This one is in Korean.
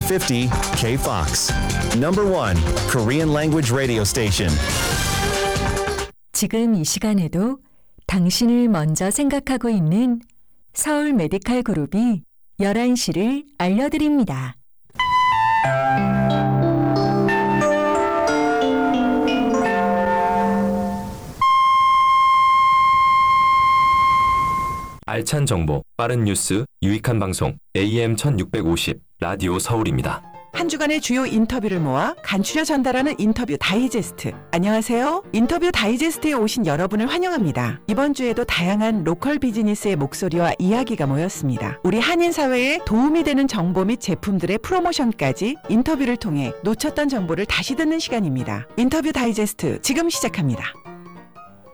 1450 KFOX. Number 1 Korean language radio station. 지금 이 시간에도 당신을 먼저 생각하고 있는 서울 메디칼 그룹이 11시를 알려드립니다. 알찬 정보, 빠른 뉴스, 유익한 방송, AM 1650, 라디오 서울입니다. 한 주간의 주요 인터뷰를 모아 간추려 전달하는 인터뷰 다이제스트. 안녕하세요. 인터뷰 다이제스트에 오신 여러분을 환영합니다. 이번 주에도 다양한 로컬 비즈니스의 목소리와 이야기가 모였습니다. 우리 한인 사회에 도움이 되는 정보 및 제품들의 프로모션까지 인터뷰를 통해 놓쳤던 정보를 다시 듣는 시간입니다. 인터뷰 다이제스트 지금 시작합니다.